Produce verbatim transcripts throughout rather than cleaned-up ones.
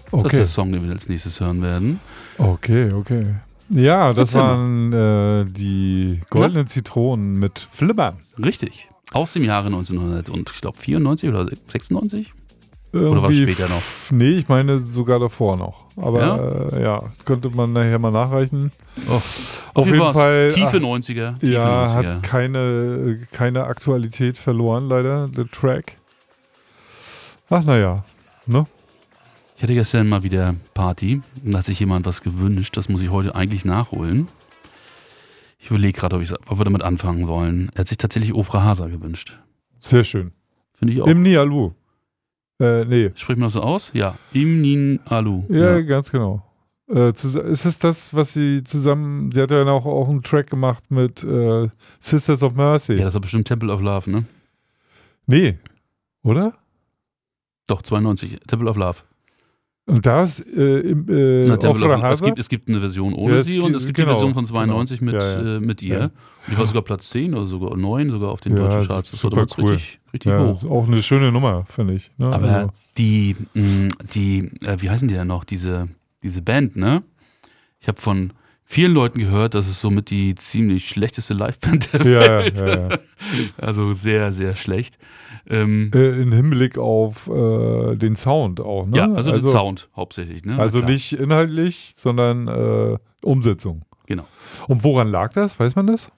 Okay. Das ist der Song, den wir als nächstes hören werden. Okay, okay. Ja, das Erzähl waren äh, die goldenen Zitronen mit Flimmern. Richtig. Aus dem Jahre neunzehnhundertvierundneunzig oder sechsundneunzig? Irgendwie Oder war es später noch? f- Nee, ich meine sogar davor noch. Aber ja, äh, ja könnte man nachher mal nachreichen. Oh, auf, Auf jeden Fall Fall, tiefe ach, neunziger. Tiefe Ja, neunziger. hat keine, keine Aktualität verloren, leider, der Track. Ach, naja, ne? Ich hatte gestern mal wieder Party. Da hat sich jemand was gewünscht. Das muss ich heute eigentlich nachholen. Ich überlege gerade, ob, ich, ob wir damit anfangen wollen. Er hat sich tatsächlich Ofra Hasa gewünscht. Sehr schön. Finde ich auch. Im Nialu. Äh, nee. Spricht man das so aus? Ja. Im Nin Alu. Ja, Ja. ganz genau. Äh, zus- ist es das, was sie zusammen, sie hat ja auch, auch einen Track gemacht mit äh, Sisters of Mercy. ja, das war bestimmt Temple of Love, ne? Nee, oder? Doch, zweiundneunzig. Temple of Love. Und das äh, im, äh, Na, Temple Ofra of, es, Hasa? gibt, es gibt eine Version ohne Ja, es sie gibt- und es gibt genau, die Version von zweiundneunzig genau. mit, Ja, ja. Äh, mit ihr. Ja. Und die war sogar Platz zehn oder sogar neun sogar auf den Ja, deutschen Charts. Das war super damals cool. richtig, richtig Ja, hoch. ist auch eine schöne Nummer, finde ich. Ne? Aber Also, die, mh, die äh, wie heißen die denn noch, diese, diese Band, ne? Ich habe von vielen Leuten gehört, dass es somit die ziemlich schlechteste Liveband der ja, Welt. ja, ja. Also sehr, sehr schlecht. Ähm, Äh, in Hinblick auf äh, den Sound auch, ne? ja, also, den Sound hauptsächlich, ne? Na Also klar. nicht inhaltlich, sondern äh, Umsetzung. Genau. Und woran lag das? Weiß man das?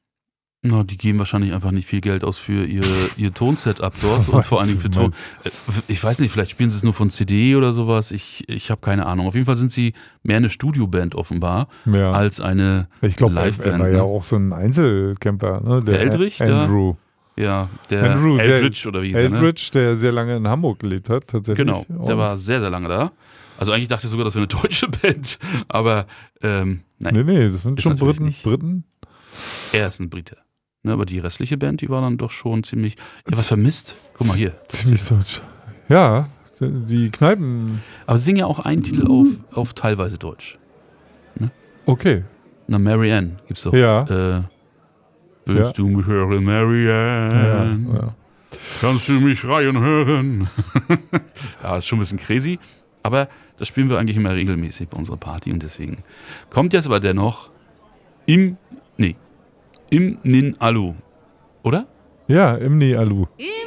Na, die geben wahrscheinlich einfach nicht viel Geld aus für ihr, ihr Tonsetup dort und vor allen Dingen für Ton. Äh, Ich weiß nicht, vielleicht spielen sie es nur von C D oder sowas. Ich, ich habe keine Ahnung. Auf jeden Fall sind sie mehr eine Studioband offenbar Ja. als eine Ich glaube, er, er Liveband. war ja ne? auch so ein Einzelcamper, ne? Der Eldridge, der- Andrew. Ja, der Andrew, der- Eldridge oder wie hieß er, ne? Eldridge, der sehr lange in Hamburg gelebt hat, tatsächlich. Genau, der Und- war sehr, sehr lange da. Also eigentlich dachte ich sogar, das wäre eine deutsche Band, aber ähm, nein, Nee, nee, das sind Ist schon natürlich Briten. nicht. Briten. er ist ein Brite. Ne, aber die restliche Band, die war dann doch schon ziemlich. Ja, was vermisst? Guck mal hier. Ziemlich deutsch. Ja, die Kneipen. Aber sie singen ja auch einen Titel auf, auf teilweise Deutsch. Okay. Na, Marianne gibt's doch. Ja. Äh, willst Ja. du mich hören, Ja, Marianne? ja. Kannst du mich schreien hören? Ja, ist schon ein bisschen crazy. Aber das spielen wir eigentlich immer regelmäßig bei unserer Party und deswegen kommt jetzt aber dennoch im, nee, im Nin Alu. Oder? Ja, im Nialu. Im